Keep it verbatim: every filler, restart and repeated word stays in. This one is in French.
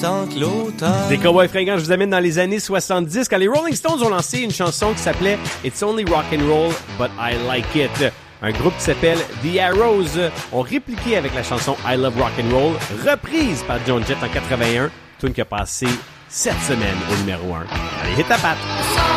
sente l'automne. Des Cowboys fringants, je vous amène dans les années soixante-dix quand les Rolling Stones ont lancé une chanson qui s'appelait It's Only Rock and Roll, But I Like It. Un groupe qui s'appelle The Arrows ont répliqué avec la chanson I Love Rock and Roll, reprise par Joan Jett en quatre-vingt-un, tune qui a passé cette semaine au numéro un. Allez, hit ta patte!